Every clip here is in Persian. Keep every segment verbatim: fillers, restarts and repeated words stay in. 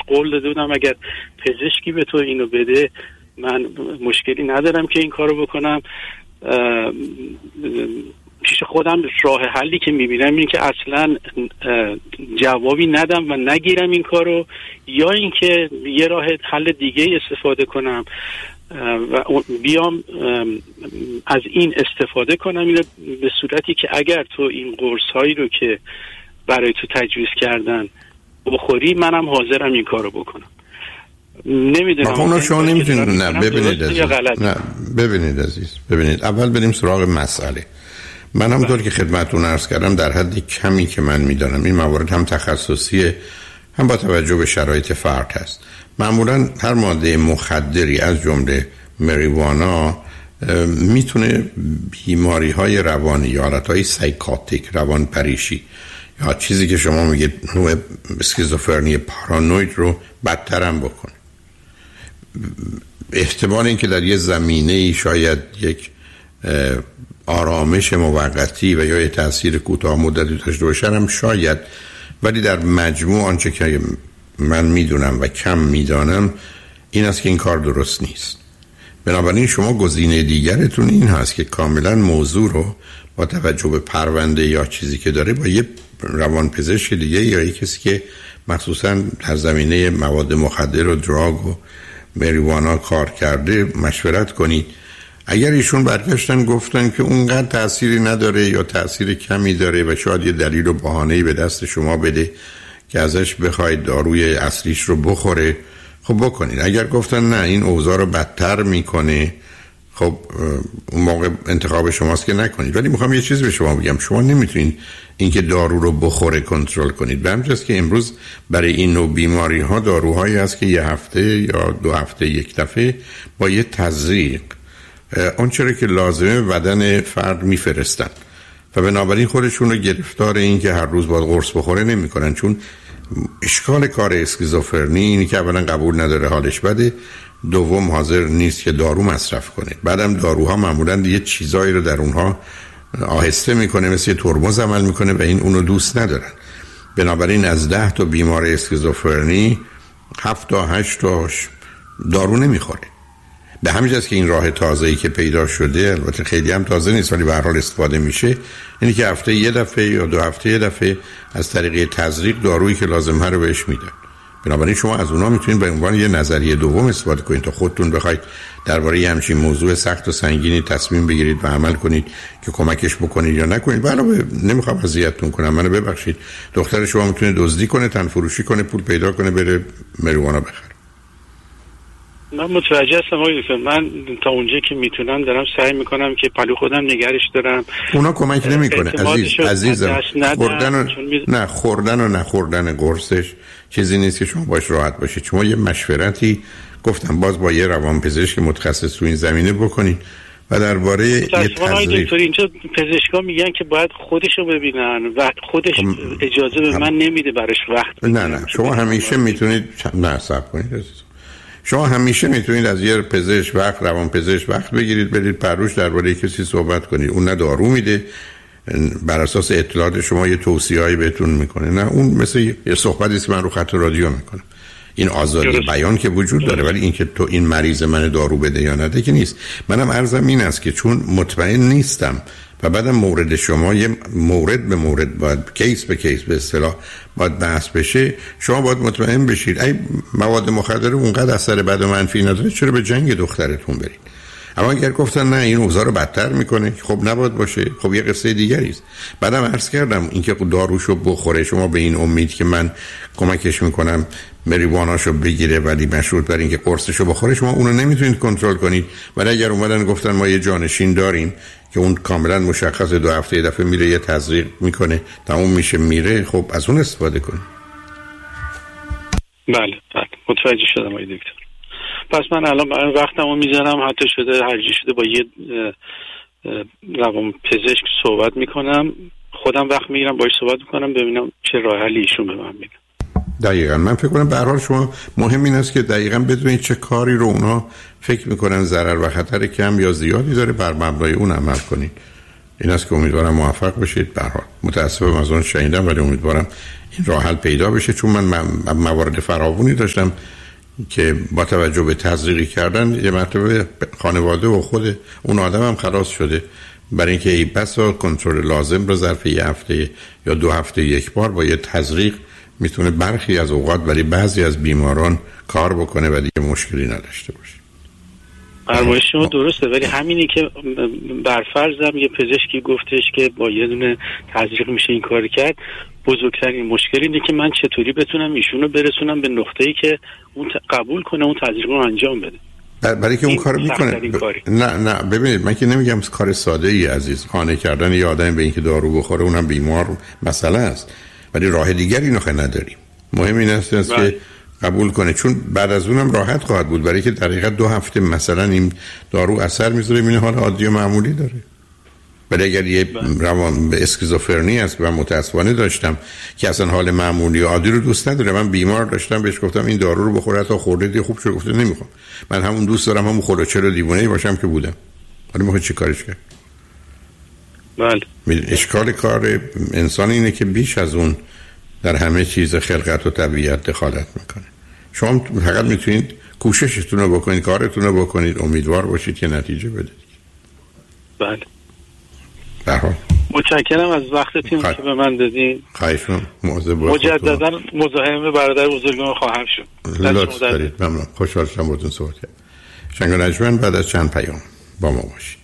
قول داده بودم اگر پزشکی به تو اینو بده من مشکلی ندارم که این کارو بکنم. پیش خودم راه حلی که میبینم این که اصلا جوابی ندم و نگیرم این کارو، یا اینکه یه راه حل دیگه استفاده کنم و بیام از این استفاده کنم اینو به صورتی که اگر تو این قرص هایی رو که برای تو تجویز کردن بخوری منم حاضرم این کارو بکنم. نمیدونم اونو شما نمیتونید. نه ببینید عزیز. نه ببینید عزیز ببینید اول بریم سراغ مسئله. من همونطور که خدمتتون عرض کردم در حد کمی که من میدانم این موارد هم تخصصیه هم با توجه به شرایط فرد هست. معمولا هر ماده مخدری از جمله مریوانا میتونه بیماری های روانی یا حالت های سایکاتیک روان پریشی یا چیزی که شما میگید نوع اسکیزوفرنی پارانوید رو بدتر هم بکنه. احتمال این که در یه زمینه شاید یک آرامش موقتی و یا یه تأثیر کوتاه مدتی داشته باشه هم شاید، ولی در مجموع آنچه که من میدونم و کم میدانم این است که این کار درست نیست. بنابراین شما گزینه دیگرتون این هست که کاملا موضوع رو با توجه به پرونده یا چیزی که داره با یه روانپزشک دیگه یا یه کسی که مخصوصا در زمینه مواد مخدر و دراگ و مریوانا کار کرده مشورت کنید. اگر ایشون برگشتن گفتن که اونقدر تأثیری نداره یا تأثیر کمی داره و شاید یه دلیل و بهانه‌ای به دست شما بده که ازش بخواید داروی اصلیش رو بخوره، خب بکنید. اگر گفتن نه این اوضاع رو بدتر میکنه، خب اون موقع انتخاب شماست که نکنید. ولی میخوام یه چیز به شما بگم، شما نمیتونید اینکه دارو رو بخوره کنترل کنید. به همجاست که امروز برای این نوع بیماری ها داروهایی هست که یه هفته یا دو هفته یک دفعه با یه تزریق اون چرا که لازمه بدن فرد میفرستن و بنابراین خودشون رو گرفتار این که هر روز باید قرص بخوره نمی کنن. چون اشکال کار اسکیزوفرنی اینی که اولا قبول نداره حالش بده، دوم حاضر نیست که دارو مصرف کنه. بعدم داروها معمولا یه چیزایی رو در اونها آهسته میکنه، مثل ترمز عمل میکنه و این اونو دوست ندارن. بنابراین از ده تا بیمار اسکیزوفرنی هفت تا هشت تاش دارو نمیخوره. به همین جاست که این راه تازه‌ای که پیدا شده، البته خیلی هم تازه نیست ولی به هر حال استفاده میشه، اینی که هفته یه دفعه یا دو هفته یه دفعه از طریق تزریق دارویی که لازمه رو بهش میدن. بنابراین شما از اونها میتونید به عنوان یه نظریه دوم استفاده کنید تا خودتون بخواید درباره همچین موضوع سخت و سنگینی تصمیم بگیرید و عمل کنید که کمکش بکنید یا نکنید. علاوه نمیخوام اذیتتون کنم، منو ببخشید، دختر شما میتونه دزدی کنه، تن فروشی کنه، پول پیدا کنه بره مریوانا بخره. من متوجه هستم آقای دکتر، من تا اونجا که میتونم دارم سعی میکنم که پلو خودم نگرش دارم. اونا کمک نمیکنه عزیز عزیزم. خوردن و نه خوردن و نخوردن قرصش چیزی نیست که شما باش راحت باشید. شما یه مشورتی گفتم باز با یه روانپزشک متخصص تو این زمینه بکنید و درباره یه تزریق. اینجا پزشکا میگن که باید خودشو ببینن و خودش اجازه به من نمیده براش وقت. نه نه شما همیشه میتونید نه صبر کنید عزیز. شما همیشه میتونید از یه پزشک وقت روان پزشک وقت بگیرید، برید پروش درباره کسی صحبت کنید. اون نه دارو میده، بر اساس اطلاعات شما یه توصیه‌ای بهتون میکنه، نه اون مثل یه صحبتی که من رو خط رادیو میکنم. این آزادی بیان که وجود داره، ولی اینکه تو این مریض من دارو بده یا نده که نیست. منم عرضم این است که چون مطمئن نیستم و بعدم مورد شما یه مورد به مورد باید کیس به کیس به اصطلاح باید بحث بشه، شما باید مطمئن بشید ای مواد مخدر اونقدر اثر بد و منفی نداره چرا به جنگ دخترتون برید. اما اگر گفتن نه این اوضاع رو بدتر میکنه، خب نباید باشه، خب یه قصه دیگری است. بعدم عرض کردم اینکه داروشو بخوره شما به این امید که من کمکش میکنم مریواناشو بگیره ولی مشروط بر اینکه قرصشو بخوره، شما اونو نمیتونید کنترل کنید. ولی اگر اومدن گفتن ما یه جانشین داریم که اون کاملا مشخص دو هفته یه دفعه میره یه تزریق میکنه تموم میشه میره، خب از اون استفاده کنید. بله بله متوجه شدم آقای دکتر. پس من الان وقتمو میذارم، حتی شده هرچی شده با یه روان پزشک صحبت میکنم، خودم وقت میگیرم باهاش صحبت میکنم ببینم چه راه حلی ایشون به من میده. دقیقاً من فکر کنم به هر حال شما مهم این است که دقیقاً بدونید چه کاری رو اونا فکر میکنن ضرر و خطر کم یا زیادی داره، بر مبنای اون عمل کنید. این است که امیدوارم موفق بشید. به هر حال متاسفم از اون شنیدم، ولی امیدوارم این راه حل پیدا بشه، چون من موارد فراوانی داشتم که با توجه به تزریقی کردن یه مرتبه خانواده و خود اون آدم هم خلاص شده، برای اینکه ای بسا کنترل لازم رو ظرف یه هفته یا دو هفته یک بار با یه تزریق میتونه برخی از اوقات برای بعضی از بیماران کار بکنه و دیگه مشکلی نداشته باشه. فرمایش شما درسته، ولی همینی که برفرضم یه پزشکی گفتش که با یه دونه تزریق میشه این کار کرد، بزرگترین مشکل اینه که من چطوری بتونم ایشونو برسونم به نقطه‌ای که اون قبول کنه اون تزریق رو انجام بده. برای که اون کارو میکنه ب... نه نه ببینید، من که نمیگم کار ساده ای عزیز، خانه کردن یه آدم به اینکه دارو بخوره اونم بیمار مسئله است، ولی راه دیگری نخه نداریم. مهم این است که قبول کنه، چون بعد از اونم راحت خواهد بود، برای که در حقیقت دو هفته مثلا این دارو اثر میذاره، این حال عادی و معمولی داره. ولی اگر یه روان به اسکیزوفرنی است و متاسفانه داشتم که اصلا حال معمولی و عادی رو دوست نداره، من بیمار داشتم بهش گفتم این دارو رو بخوره تا خورده دی خوب شد، گفته نمیخوام، من همون دوست دارم همون خلوچل و دیوونه‌ای باشم که بودم. حالا میخواد چی کارش کرد؟ بله، اشکال کار انسان اینه که بیش از اون در همه چیز خلقت و طبیعت دخالت میکنه. شما فقط میتونید کوششتون رو بکنید، کارتون رو بکنید، امیدوار باشید که نتیجه بده. بله. برحال متشکرم از وقتتون خواهد... که به من دادین. خواهشون مواظب باشید. مجددا مزاحم برادر بزرگم خواهم شد. لطف دارید. ممنون. خوشحال شدم باهاتون صحبت کردم. شنگ و نجمن بعد از چند پیام با ما باشید.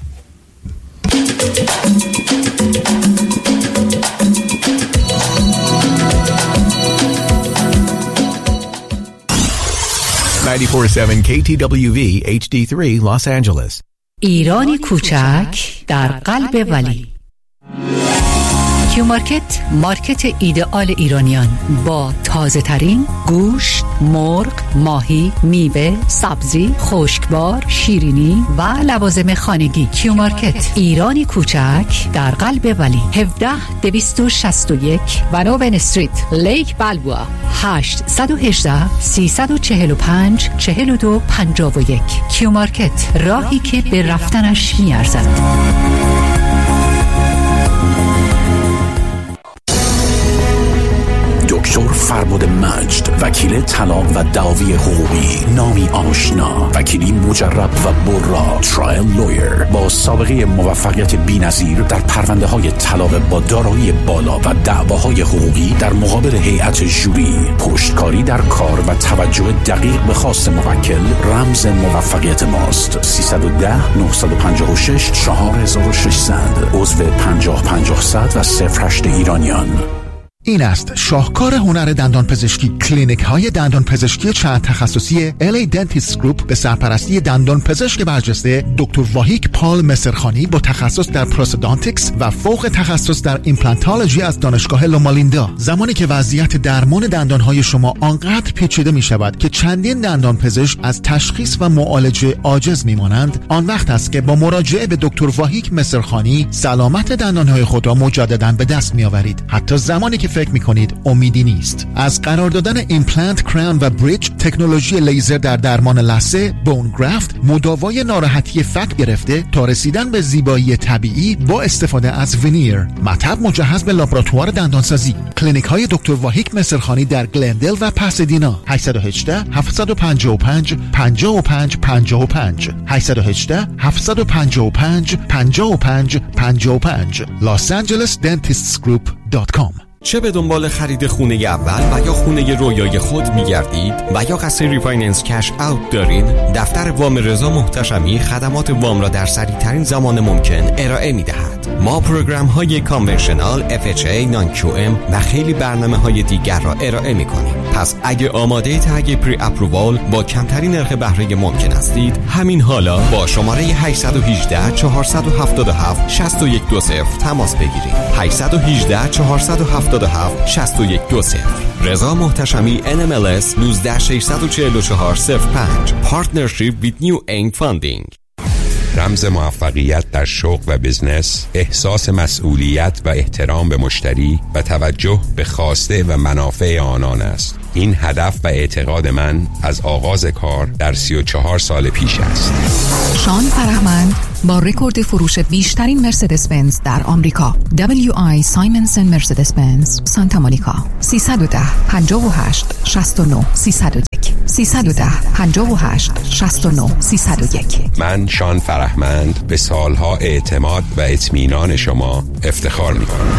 نود و چهار ممیز هفت کی تی دبلیو وی اچ دی سه Los Angeles. ایرانی کوچک در قلب ولی. کیو مارکت، مارکت ایدئال ایرانیان با تازه ترین گوشت، مرغ، ماهی، میوه، سبزی، خشکبار، شیرینی و لوازم خانگی. کیو مارکت، ایرانی کوچک در قلب ولی. هفده دویست و شصت و یک ونوون استریت، لیک بالبوا. هشت یک هشت سه چهار پنج چهار دو پنج یک. کیو مارکت، راهی که به رفتنش میارزد. دکتر فربد مجد، وکیل طلاق و دعاوی حقوقی، نامی آشنا، وکیلی مجرب و برا، ترایل لویر با سابقه موفقیت بی‌نظیر در پرونده های طلاق با دارایی بالا و دعواهای حقوقی در مقابل هیئت ژوری، پشتکاری در کار و توجه دقیق به خواست موکل رمز موفقیت ماست. سیصد و ده نهصد و پنجاه و شش چهار هزار و ششصد، عضو پنجاه پنجاه صد و صفر هشت ایرانیان. این است شاهکار هنر دندان پزشکی. کلینیک های دندان پزشکی چند تخصصی ال ای Dentist Group به سرپرستی دندان پزشک برجسته دکتر واهیک پال مصرخانی با تخصص در پروستودانتیکس و فوق تخصص در ایمپلانتولوژی از دانشگاه لومالیندا. زمانی که وضعیت درمان دندان های شما آنقدر پیچیده می شود که چندین دندان پزشک از تشخیص و معالجه عاجز می مانند، آن وقت است که با مراجعه به دکتر واهیک مصرخانی سلامت دندان های خود را مجددا به دست می آورید، حتی زمانی که فکر میکنید امیدی نیست. از قرار دادن ایمپلنت، کراون و بریج، تکنولوژی لیزر در درمان لثه، بون گرافت، مداوای ناراحتی فک گرفته تا رسیدن به زیبایی طبیعی با استفاده از ونیر، مطب مجهز به لابراتوار دندانسازی. کلینیک های دکتر واهیک مصرخانی در گلندل و پاسادینا. هشت یک هشت هفت پنج پنج پنج پنج پنج پنج هشت یک هشت هفت پنج پنج پنج پنج پنج پنج Los Angeles Dentists Group دات کام. چه به دنبال خرید خونه اول و یا خونه رویای خود می‌گردید و یا قصد ریفایننس کش اوت دارید، دفتر وام رضا محتشمی خدمات وام را در سریع‌ترین زمان ممکن ارائه می‌دهد. ما پروگرام‌های کانونشنال، اف اچ ای، نان کیو ام و خیلی برنامه‌های دیگر را ارائه می‌کنیم. پس اگه آماده تگ پری اپرووال با کمترین نرخ بهره ممکن هستید، همین حالا با شماره هشت یک هشت چهار هفت هفت شش یک دو صفر تماس بگیرید. هشت یک هشت چهار هفت هفت شش یک دو صفر. رضا محتشمی ان ام ال اس یک نه شش چهار چهار صفر پنج. Partnership with New Aim Funding. رمز موفقیت در شغل و بزنس، احساس مسئولیت و احترام به مشتری و توجه به خواسته و منافع آنان است. این هدف و اعتقاد من از آغاز کار در سی و چهار سال پیش است. شان فرهمند با رکورد فروش بیشترین مرسدس بنز در آمریکا، دبلیو آی سایمنسن مرسدس بنز سانتا مونیکا، سیصد و ده پنجاه و هشت شصت و نه سیصد و یک سیصد و ده پنجاه و هشت شصت و نه سیصد و یک. من شان فرهمند به سالها اعتماد و اطمینان شما افتخار می‌کنم.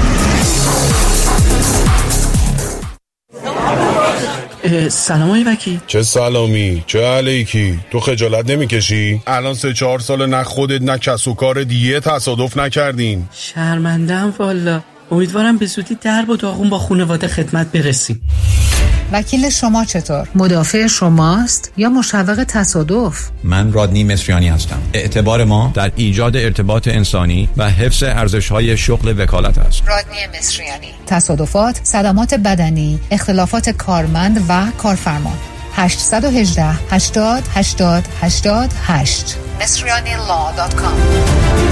سلام آقای وکیل. چه سلامی، چه علیکی؟ تو خجالت نمیکشی؟ الان سه چهار سال نه خودت نه کس و کار دیگه تصادف نکردین. شرمنده‌ام والا. امیدوارم به زودی درب و داغون با خانواده خدمت برسیم. وکیل شما چطور؟ مدافع شماست یا مشوق تصادف؟ من رادنی مصریانی هستم. اعتبار ما در ایجاد ارتباط انسانی و حفظ ارزش‌های شغل وکالت است. رادنی مصریانی. تصادفات، صدمات بدنی، اختلافات کارمند و کارفرما. هشت یک هشت هشتاد هشتاد هشتاد هشت مصریانی لا دات کام